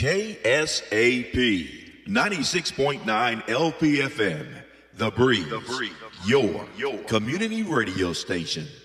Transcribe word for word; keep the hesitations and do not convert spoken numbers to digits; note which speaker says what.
Speaker 1: K S A P ninety-six point nine L P F M, The Breeze, the Breeze. Your, your community radio station.